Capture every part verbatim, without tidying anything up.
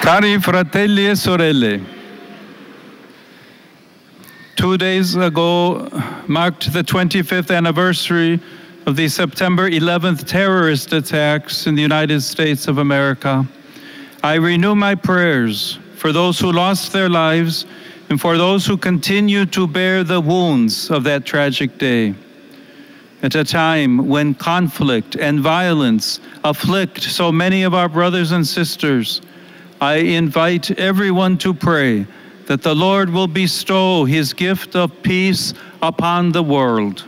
Cari fratelli e sorelle, two days ago marked the twenty-fifth anniversary of the September eleventh terrorist attacks in the United States of America. I renew my prayers for those who lost their lives and for those who continue to bear the wounds of that tragic day. At a time when conflict and violence afflict so many of our brothers and sisters, I invite everyone to pray that the Lord will bestow his gift of peace upon the world.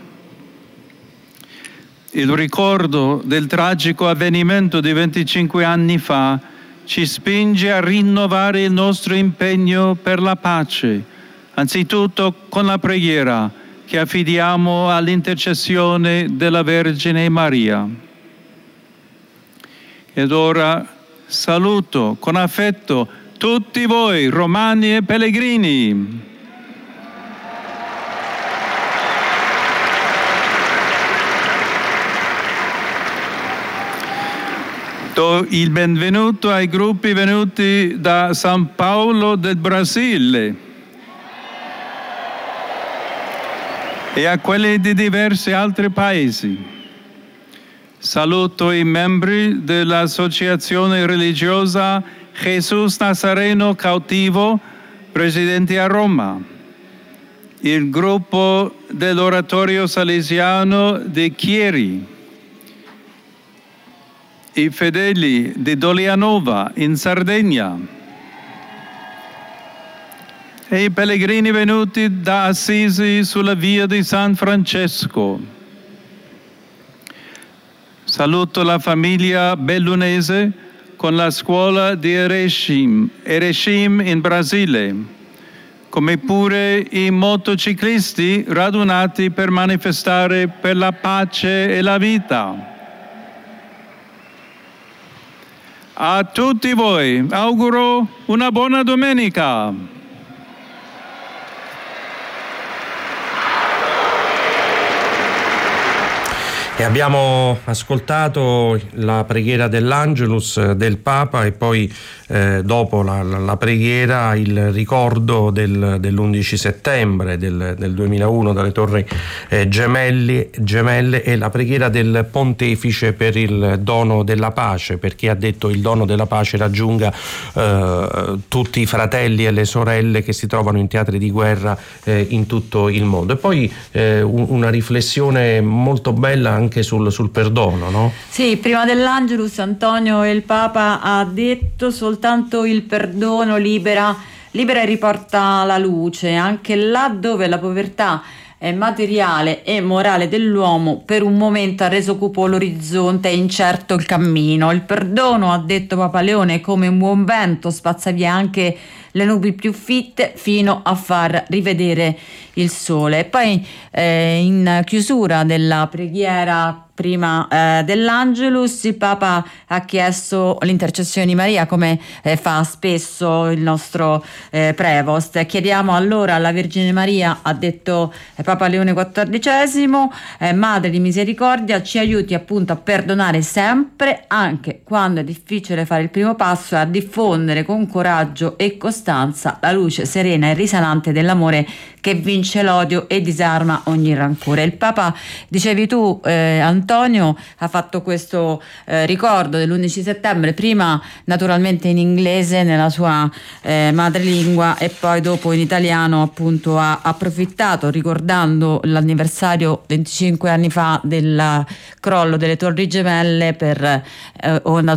Il ricordo del tragico avvenimento di venticinque anni fa ci spinge a rinnovare il nostro impegno per la pace, anzitutto con la preghiera che affidiamo all'intercessione della Vergine Maria. Ed ora saluto con affetto tutti voi, romani e pellegrini. Do il benvenuto ai gruppi venuti da San Paolo del Brasile e a quelli di diversi altri paesi. Saluto i membri dell'associazione religiosa Jesus Nazareno Cautivo, residenti a Roma, il gruppo dell'Oratorio Salesiano di Chieri, i fedeli di Dolianova in Sardegna e i pellegrini venuti da Assisi sulla via di San Francesco. Saluto la famiglia bellunese con la scuola di Erechim, Erechim in Brasile, come pure i motociclisti radunati per manifestare per la pace e la vita. A tutti voi auguro una buona domenica. E abbiamo ascoltato la preghiera dell'Angelus del Papa e poi eh, dopo la, la, la preghiera il ricordo del, dell'undici settembre del, del duemilauno dalle Torri eh, Gemelli, Gemelle e la preghiera del Pontefice per il dono della pace, perché ha detto il dono della pace raggiunga eh, tutti i fratelli e le sorelle che si trovano in teatri di guerra eh, in tutto il mondo. E poi eh, un, una riflessione molto bella anche sul, sul perdono, no? Sì, prima dell'Angelus Antonio il Papa ha detto soltanto il perdono libera, libera e riporta la luce, anche là dove la povertà materiale e morale dell'uomo per un momento ha reso cupo l'orizzonte e incerto il cammino. Il perdono, ha detto Papa Leone, come un buon vento spazza via anche le nubi più fitte fino a far rivedere il sole. E poi eh, in chiusura della preghiera prima eh, dell'Angelus il Papa ha chiesto l'intercessione di Maria, come eh, fa spesso il nostro eh, Prevost. Chiediamo allora alla Vergine Maria, ha detto eh, Papa Leone quattordicesimo, eh, Madre di misericordia, ci aiuti appunto a perdonare sempre, anche quando è difficile fare il primo passo, e a diffondere con coraggio e costanza la luce serena e risanante dell'amore che vince l'odio e disarma ogni rancore. Il Papa, dicevi tu eh, Antonio, ha fatto questo eh, ricordo dell'undici settembre, prima naturalmente in inglese nella sua eh, madrelingua e poi dopo in italiano, appunto ha approfittato ricordando l'anniversario venticinque anni fa del crollo delle Torri Gemelle per eh,